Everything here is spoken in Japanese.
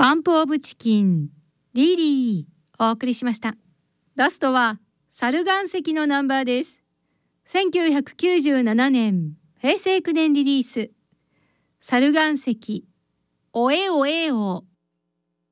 バンプオブチキン、リリーお送りしました。ラストは猿岩石のナンバーです。1997年、平成9年リリース。猿岩石、おえおえお。